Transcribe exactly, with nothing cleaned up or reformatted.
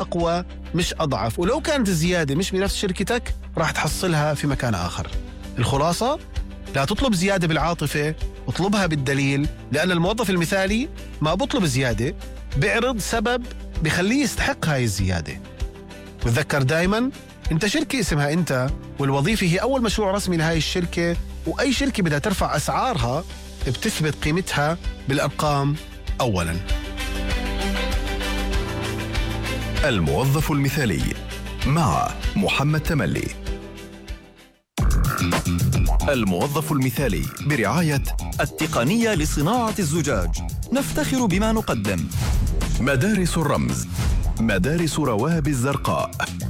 أقوى مش أضعف، ولو كانت الزيادة مش بنفس شركتك راح تحصلها في مكان آخر. الخلاصة لا تطلب زيادة بالعاطفة، اطلبها بالدليل، لأن الموظف المثالي ما بطلب زيادة، بيعرض سبب بخليه يستحق هاي الزيادة. وتذكر دايما انت شركة اسمها انت، والوظيفة هي أول مشروع رسمي لهاي الشركة، وأي شركة بدها ترفع أسعارها بتثبت قيمتها بالأرقام أولا. الموظف المثالي مع محمد تملي. الموظف المثالي برعاية التقنية لصناعة الزجاج، نفتخر بما نقدم. مدارس الرمز، مدارس رواب الزرقاء.